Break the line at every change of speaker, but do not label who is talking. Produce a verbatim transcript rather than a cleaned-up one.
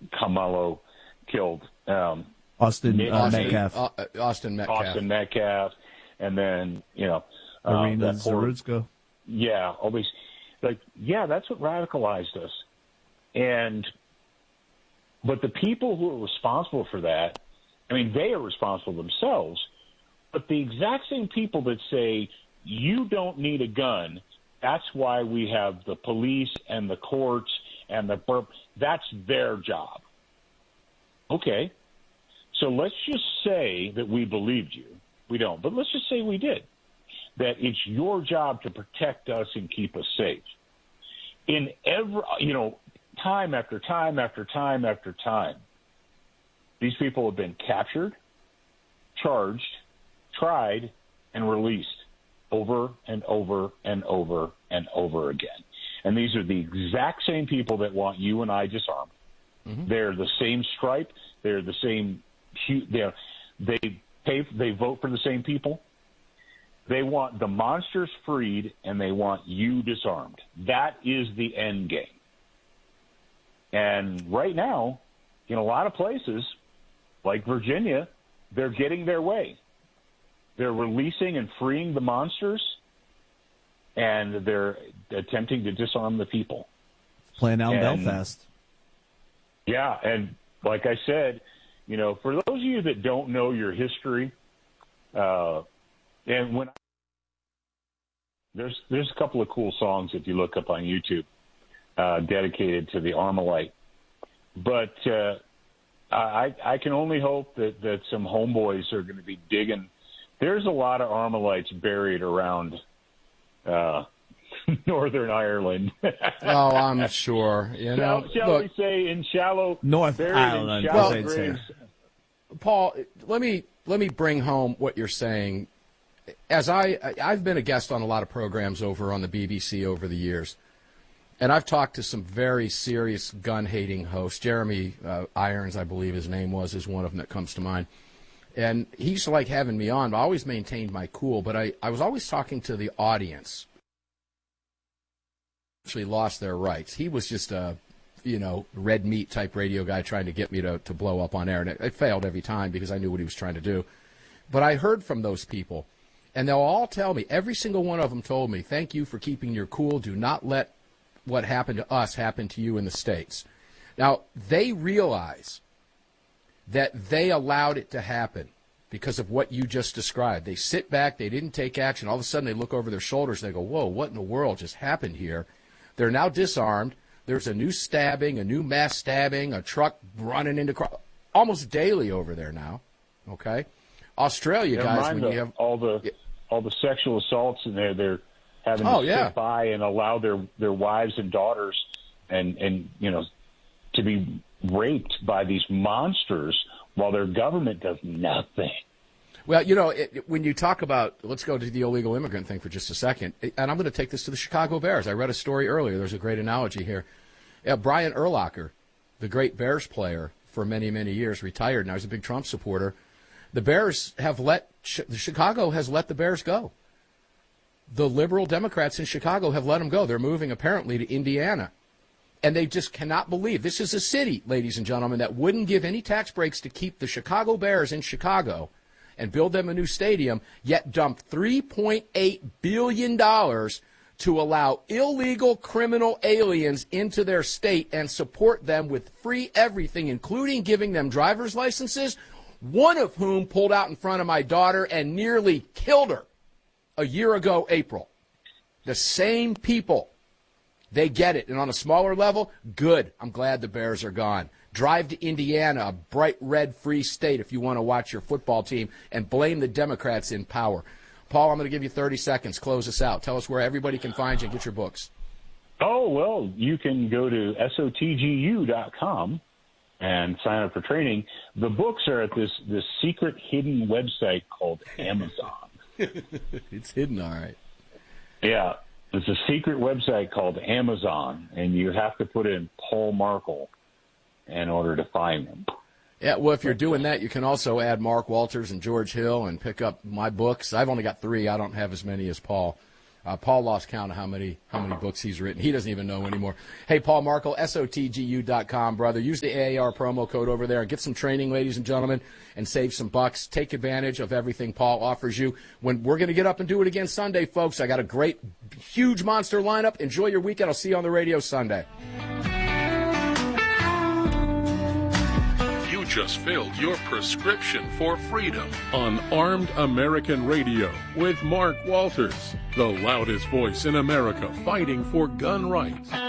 Carmelo killed um,
Austin uh, Metcalf.
Uh, Austin Metcalf.
Austin Metcalf, and then you know,
Marina
uh,
Zarutsko.
Yeah, always like yeah, that's what radicalized us, and but the people who are responsible for that, I mean, they are responsible themselves, but the exact same people that say you don't need a gun, that's why we have the police and the courts and the burp. That's their job. Okay, so let's just say that we believed you. We don't, but let's just say we did. That it's your job to protect us and keep us safe. In every, you know, time after time after time after time, these people have been captured, charged, tried, and released over and over and over and over again. And these are the exact same people that want you and I disarmed. Mm-hmm. They're the same stripe. They're the same. They're, they pay. They vote for the same people. They want the monsters freed, and they want you disarmed. That is the end game. And right now, in a lot of places, like Virginia, they're getting their way. They're releasing and freeing the monsters, and they're attempting to disarm the people.
Playing out in
and,
Belfast.
Yeah, and like I said, you know, for those of you that don't know your history, uh, and when there's there's a couple of cool songs if you look up on YouTube uh, dedicated to the Armalite, but uh, I I can only hope that, that some homeboys are going to be digging. There's a lot of Armalites buried around uh, Northern Ireland.
Oh, I'm sure. You know,
shall, shall
look,
we say in shallow
North Ireland? Well,
graves. Paul, let me let me bring home what you're saying. As I I've been a guest on a lot of programs over on the B B C over the years, and I've talked to some very serious gun-hating hosts. Jeremy uh, Irons, I believe his name was, is one of them that comes to mind. And he used to like having me on, but I always maintained my cool. But I, I was always talking to the audience. Actually lost their rights. He was just a, you know, red meat type radio guy trying to get me to, to blow up on air. And it, it failed every time because I knew what he was trying to do. But I heard from those people. And they'll all tell me, every single one of them told me, thank you for keeping your cool. Do not let what happened to us happen to you in the States. Now, they realize that they allowed it to happen because of what you just described. They sit back, they didn't take action. All of a sudden, they look over their shoulders and they go, whoa, what in the world just happened here? They're now disarmed. There's a new stabbing, a new mass stabbing, a truck running into cro- almost daily over there now. Okay? Australia,
Never
guys,
mind
when
the,
you have
all the all the sexual assaults in there, they're having
oh,
to
yeah.
sit by and allow their, their wives and daughters and, and you know to be raped by these monsters while their government does nothing.
Well, you know, it, it, when you talk about, let's go to the illegal immigrant thing for just a second, and I'm going to take this to the Chicago Bears. I read a story earlier. There's a great analogy here. Uh, Brian Urlacher, the great Bears player for many, many years, retired. Now he's a big Trump supporter. The Bears have let, Chicago has let the Bears go. The liberal Democrats in Chicago have let them go. They're moving apparently to Indiana. And they just cannot believe. This is a city, ladies and gentlemen, that wouldn't give any tax breaks to keep the Chicago Bears in Chicago and build them a new stadium, yet dumped three point eight billion dollars to allow illegal criminal aliens into their state and support them with free everything, including giving them driver's licenses, one of whom pulled out in front of my daughter and nearly killed her a year ago, April. The same people. They get it. And on a smaller level, good. I'm glad the Bears are gone. Drive to Indiana, a bright red free state, if you want to watch your football team, and blame the Democrats in power. Paul, I'm going to give you thirty seconds. Close us out. Tell us where everybody can find you and get your books.
Oh, well, you can go to S O T G U dot com and sign up for training. The books are at this, this secret hidden website called Amazon.
It's hidden, all right.
Yeah. It's a secret website called Amazon, and you have to put in Paul Markel in order to find them.
Yeah, well, if you're doing that, you can also add Mark Walters and George Hill and pick up my books. I've only got three. I don't have as many as Paul. Uh, Paul lost count of how many how many books he's written. He doesn't even know anymore. Hey, Paul Markel, S O T G U dot com, brother. Use the A A R promo code over there and get some training, ladies and gentlemen, and save some bucks. Take advantage of everything Paul offers you. When we're going to get up and do it again Sunday, folks. I got a great, huge monster lineup. Enjoy your weekend. I'll see you on the radio Sunday.
You just filled your prescription for freedom on Armed American Radio with Mark Walters, the loudest voice in America fighting for gun rights.